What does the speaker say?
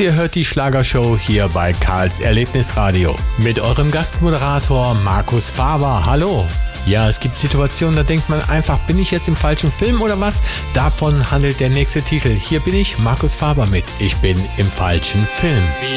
ihr hört die Schlagershow hier bei Karls Erlebnisradio mit eurem Gastmoderator Markus Faber. Hallo! Ja, es gibt Situationen, da denkt man einfach, bin ich jetzt im falschen Film oder was? Davon handelt der nächste Titel. Hier bin ich, Markus Faber mit Ich bin im falschen Film.